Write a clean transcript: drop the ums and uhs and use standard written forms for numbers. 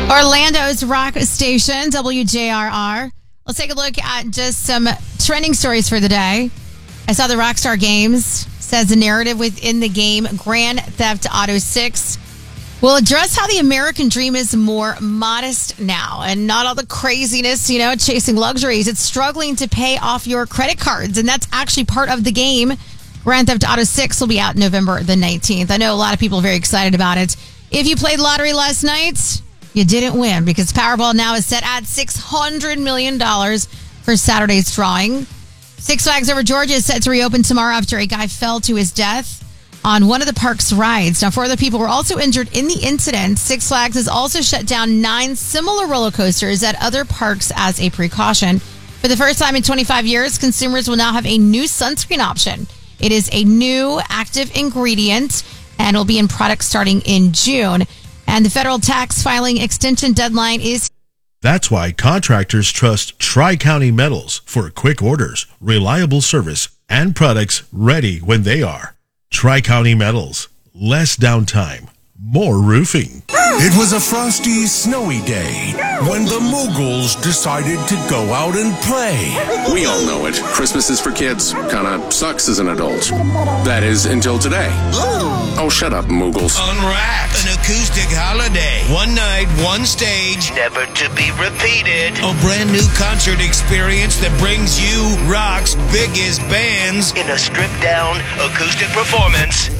Orlando's rock station, WJRR. Let's take a look at just some trending stories for the day. I saw the Rockstar Games says the narrative within the game Grand Theft Auto 6 will address how the American dream is more modest now and not all the craziness, chasing luxuries. It's struggling to pay off your credit cards, and that's actually part of the game. Grand Theft Auto 6 will be out November the 19th. I know a lot of people are very excited about it. If you played lottery last night, you didn't win because Powerball now is set at $600 million for Saturday's drawing. Six Flags Over Georgia is set to reopen tomorrow after a guy fell to his death on one of the park's rides. Now, 4 other people were also injured in the incident. Six Flags has also shut down 9 similar roller coasters at other parks as a precaution. For the first time in 25 years, consumers will now have a new sunscreen option. It is a new active ingredient and will be in products starting in June. And the federal tax filing extension deadline is... That's why contractors trust Tri-County Metals for quick orders, reliable service, and products ready when they are. Tri-County Metals. Less downtime. More roofing. It was a frosty, snowy day when the Moogles decided to go out and play. We all know it. Christmas is for kids. Kinda sucks as an adult. That is, until today. Oh, shut up, Moogles. Unwrapped. An acoustic holiday. One night, one stage. Never to be repeated. A brand new concert experience that brings you rock's biggest bands in a stripped down acoustic performance.